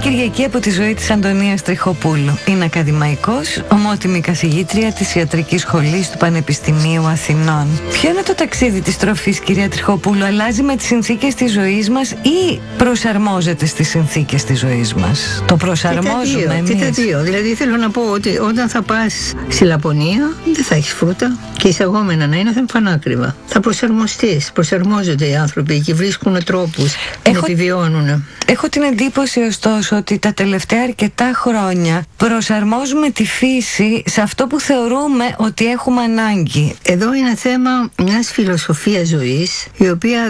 Κυριακή από τη ζωή της Αντωνίας Τριχοπούλου. Είναι ακαδημαϊκός, ομότιμη καθηγήτρια της Ιατρικής Σχολής του Πανεπιστημίου Αθηνών. Ποιο είναι το ταξίδι της τροφής, κυρία Τριχοπούλου? Αλλάζει με τις συνθήκες της ζωής μας ή προσαρμόζεται στις συνθήκες της ζωής μας? Το προσαρμόζουμε εμείς? Και τα δύο. Δηλαδή θέλω να πω ότι όταν θα πας στη Λαπωνία δεν θα έχεις φρούτα και εισαγόμενα να είναι θα είναι πανάκριβα. Θα προσαρμοστείς. Προσαρμόζονται οι άνθρωποι και βρίσκουν τρόπους να επιβιώνουν. Έχω την εντύπωση ωστόσο ότι τα τελευταία αρκετά χρόνια προσαρμόζουμε τη φύση σε αυτό που θεωρούμε ότι έχουμε ανάγκη. Εδώ είναι θέμα μιας φιλοσοφίας ζωής η οποία